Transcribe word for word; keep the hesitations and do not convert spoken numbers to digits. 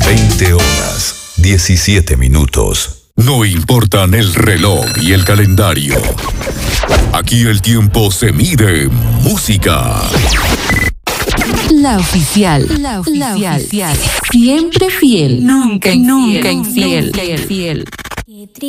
veinte horas, diecisiete minutos. No importan el reloj y el calendario. Aquí el tiempo se mide en música. La oficial, la oficial, la oficial. Siempre fiel, nunca infiel, nunca infiel. Nunca infiel.